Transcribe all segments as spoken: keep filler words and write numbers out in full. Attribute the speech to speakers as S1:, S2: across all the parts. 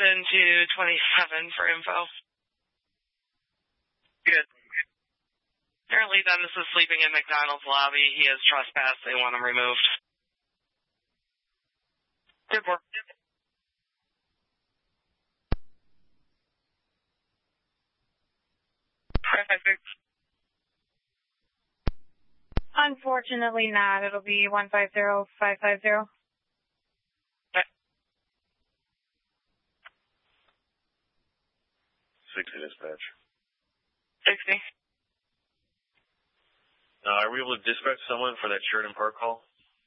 S1: Listen to twenty-seven for info.
S2: Good.
S1: Apparently Dennis is sleeping in McDonald's lobby. He has trespassed. They want him removed.
S2: Good work. Perfect.
S3: Unfortunately not. It'll be one five zero five five zero.
S2: Okay.
S4: sixty dispatch.
S2: sixty.
S4: Uh, are we able to dispatch someone for that Sheridan Park call?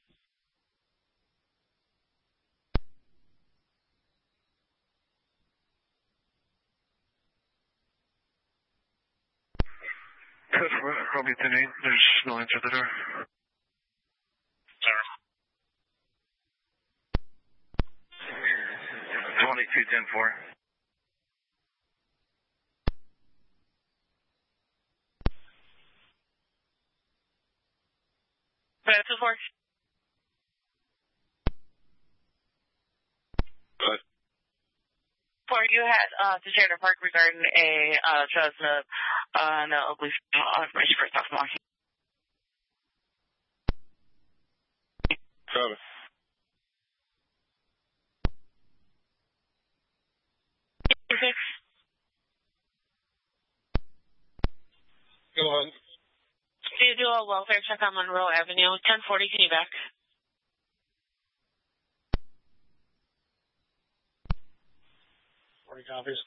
S5: Robbie Penny, there's no answer to the door.
S4: twenty-two ten four.
S2: That's a four.
S4: Good.
S2: Four, you had uh, to Sheridan Park regarding a uh, Cessna, uh, no, oblique, uh, information for sophomore.
S4: Copy.
S2: Okay.
S4: Go on.
S2: Do you do a welfare check on Monroe Avenue? ten forty, can you back?
S4: forty copies.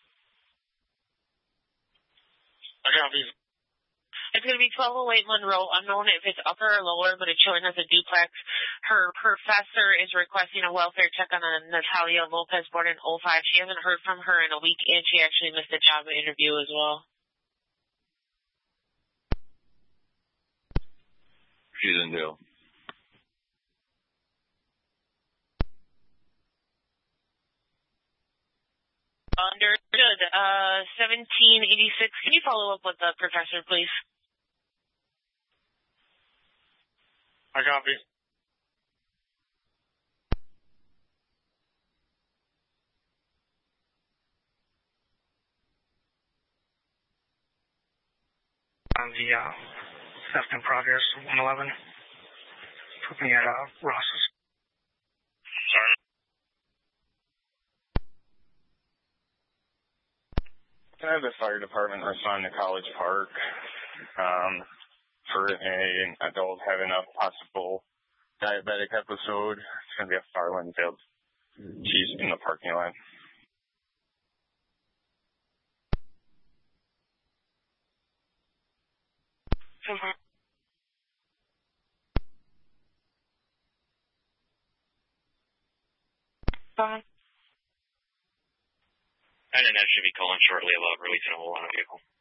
S2: I copies. It's going to be twelve oh eight Monroe. Unknown if it's upper or lower, but it's showing as a duplex. Her professor is requesting a welfare check on a Natalia Lopez born in oh five. She hasn't heard from her in a week, and she actually missed a job interview as well.
S4: She's in jail.
S2: Understood. Uh, seventeen eighty-six. Can you follow up with the professor, please?
S4: I copy.
S5: On the uh, theft in progress, one eleven. Put me at uh, Ross's.
S4: Sorry. Can I have the fire department respond to College Park um, for a, an adult having a possible diabetic episode? It's going to be a fire Linfield. She's in the parking lot.
S2: Mm-hmm. Bye.
S6: And then that should be calling shortly about releasing a hold on a vehicle.